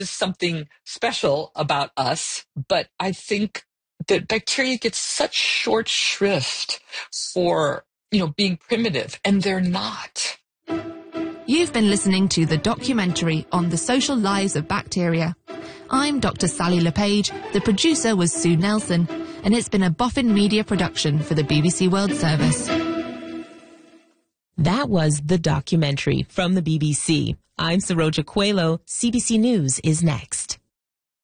There's something special about us, but I think that bacteria get such short shrift for, being primitive, and they're not. You've been listening to the documentary on the social lives of bacteria. I'm Dr. Sally LePage, the producer was Sue Nelson, and it's been a Boffin Media production for the BBC World Service. That was the documentary from the BBC. I'm Saroja Coelho. CBC News is next.